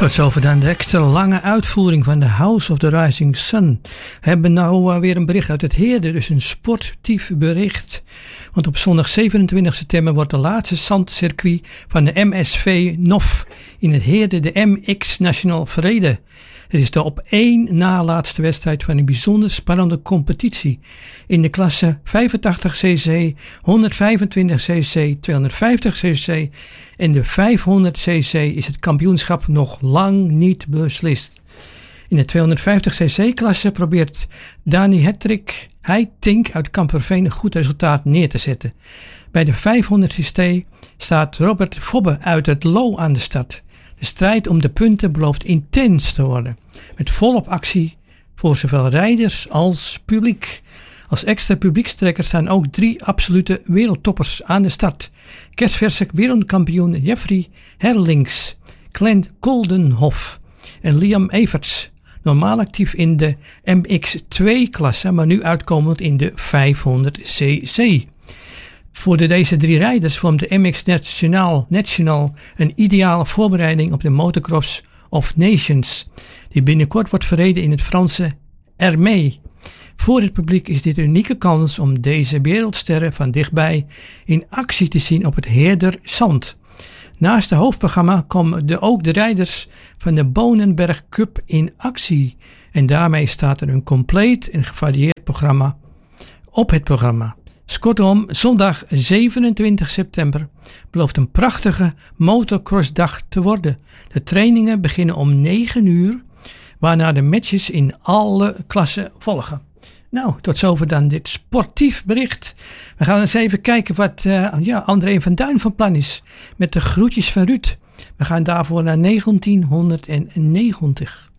Tot zover dan de extra lange uitvoering van de House of the Rising Sun. We hebben nou weer een bericht uit het Heerde, dus een sportief bericht. Want op zondag 27 september wordt de laatste zandcircuit van de MSV NOF in het Heerde de MX National verreden. Het is de op één na laatste wedstrijd van een bijzonder spannende competitie. In de klasse 85cc, 125cc, 250cc en de 500cc is het kampioenschap nog lang niet beslist. In de 250cc-klasse probeert Dani Heiting uit Kamperveen een goed resultaat neer te zetten. Bij de 500cc staat Robert Fobbe uit het Loo aan de start. De strijd om de punten belooft intens te worden. Met volop actie voor zowel rijders als publiek. Als extra publiekstrekker staan ook 3 absolute wereldtoppers aan de start. Kerstverse wereldkampioen Jeffrey Herlings, Glenn Koldenhoff en Liam Everts. Normaal actief in de MX2-klasse, maar nu uitkomend in de 500cc. Voor deze 3 rijders vormt de MX National een ideale voorbereiding op de Motocross of Nations, die binnenkort wordt verreden in het Franse Hermé. Voor het publiek is dit een unieke kans om deze wereldsterren van dichtbij in actie te zien op het Heerder Zand. Naast het hoofdprogramma komen ook de rijders van de Bonenberg Cup in actie. En daarmee staat er een compleet en gevarieerd programma op het programma. Kortom, zondag 27 september belooft een prachtige motocrossdag te worden. De trainingen beginnen om 9 uur, waarna de matches in alle klassen volgen. Nou, tot zover dan dit sportief bericht. We gaan eens even kijken wat André van Duin van plan is met de groetjes van Ruud. We gaan daarvoor naar 1990.